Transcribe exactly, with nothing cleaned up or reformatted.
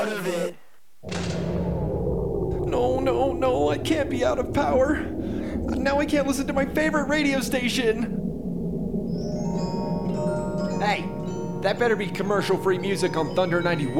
of it. No, no, no, I can't be out of power. Now I can't listen to my favorite radio station. Hey, that better be commercial-free music on Thunder ninety-one.